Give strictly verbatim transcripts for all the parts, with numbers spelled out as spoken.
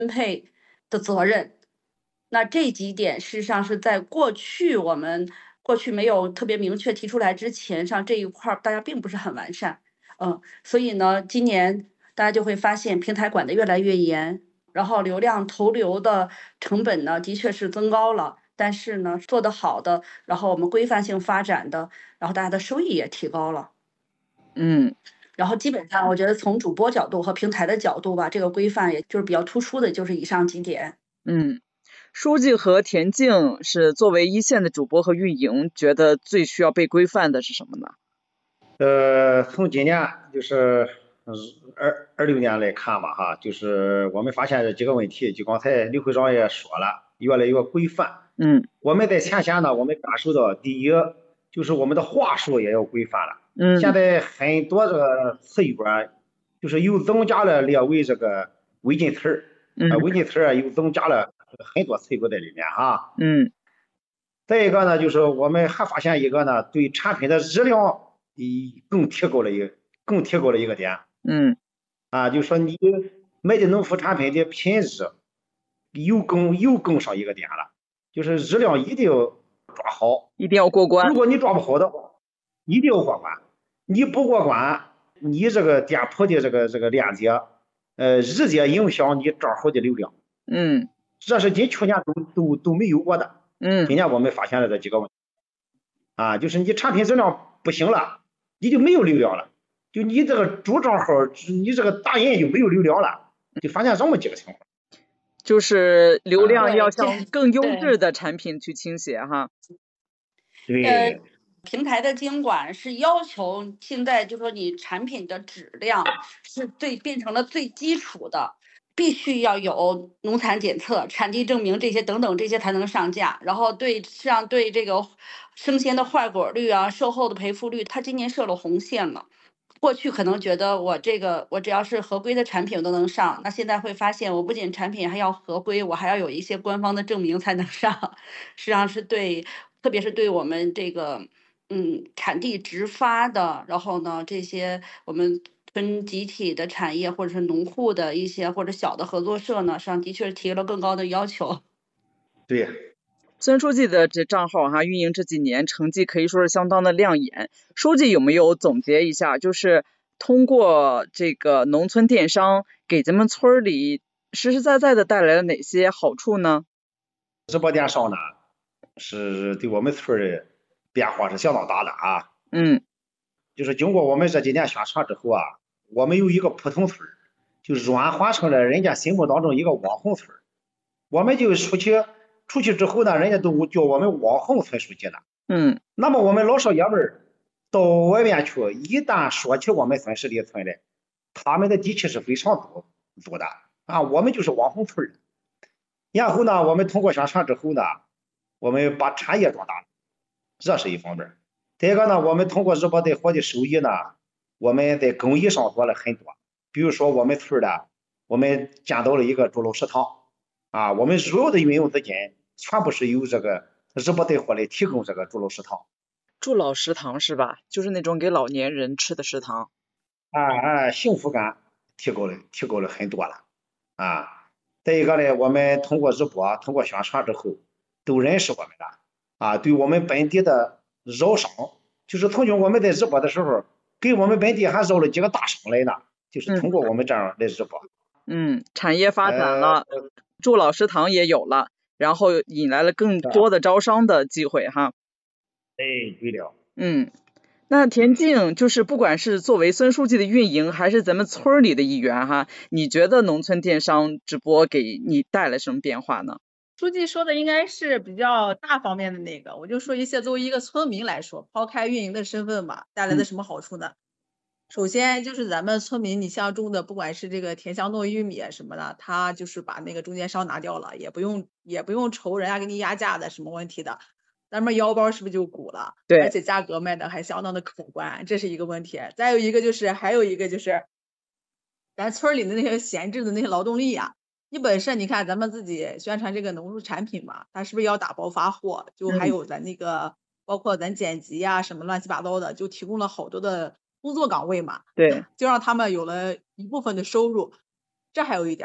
配的责任。那这几点事实上是在过去我们过去没有特别明确提出来之前，上这一块儿大家并不是很完善。嗯，所以呢，今年大家就会发现平台管得越来越严，然后流量投流的成本呢，的确是增高了，但是呢，做得好的，然后我们规范性发展的，然后大家的收益也提高了。 嗯。 然后基本上我觉得从主播角度和平台的角度吧，这个规范也就是比较突出的就是以上几点。 嗯，书记和田径是作为一线的主播和运营，觉得最需要被规范的是什么呢？ 呃，从今年就是二二六年来看吧，哈，就是我们发现这几个问题，就刚才刘会长也说了，越来越规范。 嗯， 我们在前线呢，我们感受到，第一就是我们的话术也要规范了。 嗯， 现在很多这个词语啊，就是又增加了列为这个违禁词儿， 嗯， 呃，违禁词儿又增加了很多词语在里面哈。 嗯。 再一个呢，就是我们还发现一个呢，对产品的质量，一更提高了一更提高了一个点。 嗯。 啊，就说你卖的农副产品的品质又更又更上一个点了，就是质量一定要抓好， 一定要过关。 如果你抓不好的话，一定要过关。你不过关，你这个店铺的这个这个链接，呃，直接影响你账号的流量。 嗯， 这是今去年都都都没有过的。 嗯， 今年我们发现了这几个问题。啊，就是你产品质量不行了，你就没有流量了。就你这个主账号，你这个打印就没有流量了，就发现这么几个情况。 就是流量要向对更优对质的产品去倾斜哈。 对， 呃，平台的监管是要求现在就说你产品的质量是最变成了最基础的，必须要有农残检测、产地证明这些等等这些才能上架。然后对像对这个生鲜的坏果率啊、售后的赔付率，它今年设了红线了。过去可能觉得我这个我只要是合规的产品我都能上，那现在会发现我不仅产品还要合规，我还要有一些官方的证明才能上。实际上是对，特别是对我们这个嗯产地直发的，然后呢这些我们分集体的产业或者是农户的一些或者小的合作社呢，上的确提了更高的要求。 对。 孙书记的这账号哈，运营这几年成绩可以说是相当的亮眼。书记有没有总结一下，就是通过这个农村电商给咱们村里实实在在的带来了哪些好处呢？ 直播电商呢，是对我们村的变化是相当大的啊。 嗯， 就是经过我们这几年宣传之后啊，我们有一个普通村，就软化成了人家心目当中一个网红村。我们就出去出去之后呢，人家都叫我们网红村书记了。 嗯， 那么我们老少爷们儿到外面去，一旦说起我们孙十里村来，他们的底气是非常足足的啊，我们就是网红村。然后呢，我们通过宣传之后呢，我们把产业壮大了，这是一方面。再一个呢，我们通过日播带货的收益呢，我们在工艺上做了很多。比如说我们村的，我们建到了一个猪肉食堂啊，我们所有的运营资金全部是由这个日播带货来提供这个猪肉食堂。 猪老食堂是吧？就是那种给老年人吃的食堂。 啊啊，幸福感提高了，提高了很多了啊。再一个呢，我们通过日播，通过宣传之后，都认识我们了啊。对我们本地的绕商，就是曾经我们在日播的时候，给我们本地还绕了几个大商来呢，就是通过我们这样来日播。 嗯，产业发展了，呃、猪老食堂也有了，然后引来了更多的招商的机会哈。 哎，对了。 嗯。那田径就是不管是作为孙书记的运营，还是咱们村里的一员哈，你觉得农村电商直播给你带来什么变化呢？ 书记说的应该是比较大方面的那个，我就说一些作为一个村民来说，抛开运营的身份吧，带来的什么好处呢？嗯、首先就是咱们村民，你像种的不管是这个甜香糯玉米什么的，他就是把那个中间商拿掉了，也不用也不用愁人家给你压价的什么问题的。咱们腰包是不是就鼓了？ 对， 而且价格卖的还相当的可观，这是一个问题。再有一个就是，还有一个就是，咱村里的那些闲置的那些劳动力呀、啊，你本身你看咱们自己宣传这个农副产品嘛，它是不是要打包发货？就还有咱那个，嗯、包括咱剪辑呀、啊、什么乱七八糟的，就提供了好多的工作岗位嘛。 对， 就让他们有了一部分的收入。这还有一点。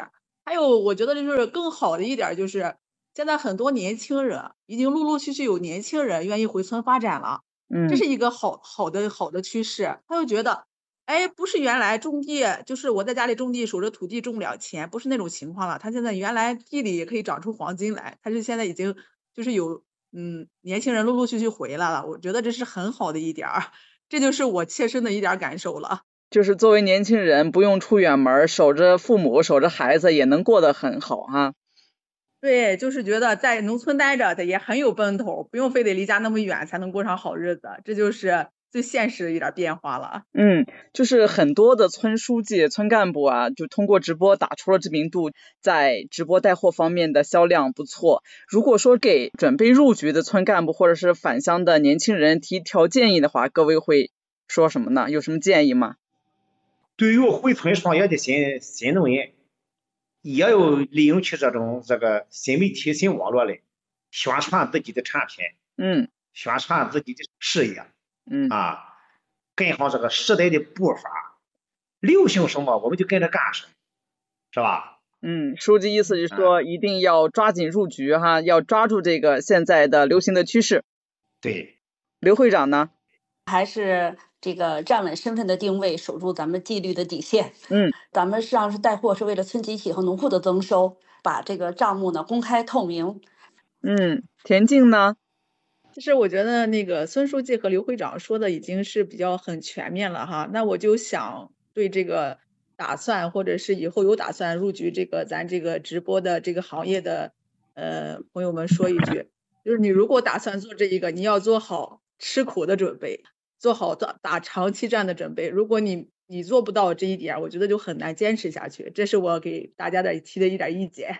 还有我觉得就是更好的一点就是，现在很多年轻人已经陆陆续续有年轻人愿意回村发展了，这嗯是一个好好的好的趋势。他就觉得，哎，不是原来种地，就是我在家里种地，守着土地挣不了钱，不是那种情况了。他现在原来地里也可以长出黄金来，他是现在已经就是有嗯年轻人陆陆续续回来了，我觉得这是很好的一点儿，这就是我切身的一点儿感受了。 就是作为年轻人，不用出远门，守着父母，守着孩子，也能过得很好哈。 对，就是觉得在农村待着，他也很有奔头，不用非得离家那么远才能过上好日子，这就是最现实的一点儿变化了。 嗯，就是很多的村书记、村干部啊，就通过直播打出了知名度，在直播带货方面的销量不错。如果说给准备入局的村干部或者是返乡的年轻人提条建议的话，各位会说什么呢？有什么建议吗？ 对于回村创业的新新农人，也要利用起这种这个新媒体、新网络来宣传自己的产品， 嗯宣传自己的事业嗯啊，跟上这个时代的步伐，流行什么我们就跟着干什么，是吧？ 嗯，书记意思是说，一定要抓紧入局哈，要抓住这个现在的流行的趋势。 对， 刘会长呢？ 还是这个站稳身份的定位，守住咱们纪律的底线。 嗯， 咱们实际上是带货是为了村集体和农户的增收，把这个账目呢公开透明。 嗯，田径呢？ 其实我觉得那个孙书记和刘会长说的已经是比较很全面了哈，那我就想对这个打算或者是以后有打算入局这个咱这个直播的这个行业的呃朋友们说一句，就是你如果打算做这一个，你要做好吃苦的准备，做好打打长期战的准备。如果你你做不到这一点，我觉得就很难坚持下去。这是我给大家的提的一点意见。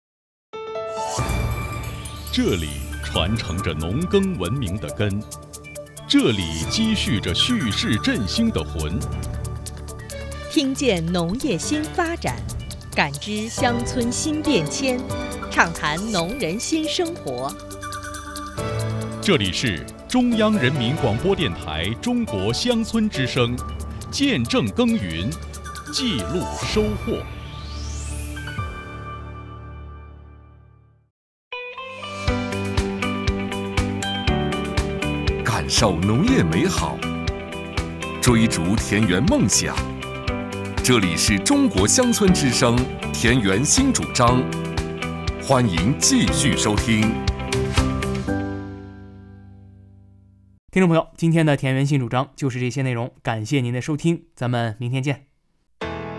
这里传承着农耕文明的根，这里积蓄着蓄势振兴的魂。 听见农业新发展，感知乡村新变迁，畅谈农人新生活。 这里是中央人民广播电台中国乡村之声，见证耕耘，记录收获。 感受农业美好，追逐田园梦想。这里是中国乡村之声田园新主张，欢迎继续收听。 听众朋友，今天的田园新主张就是这些内容，感谢您的收听，咱们明天见。